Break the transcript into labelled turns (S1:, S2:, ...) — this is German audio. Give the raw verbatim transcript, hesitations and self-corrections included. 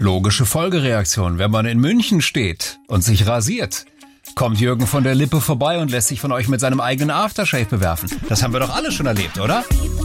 S1: Logische Folgereaktion, wenn man in München steht und sich rasiert. Kommt Jürgen von der Lippe vorbei und lässt sich von euch mit seinem eigenen Aftershave bewerfen. Das haben wir doch alle schon erlebt, oder?